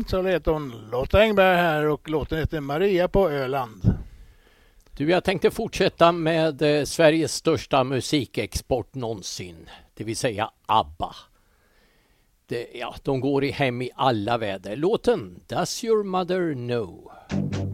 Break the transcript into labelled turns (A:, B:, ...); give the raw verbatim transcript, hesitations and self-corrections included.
A: Öland så heter hon Lotta Engberg här och låten heter Maria på Öland.
B: Du, jag tänkte fortsätta med eh, Sveriges största musikexport någonsin, det vill säga ABBA. Det, ja, de går i hem i alla väder. Låten Does Your Mother Know?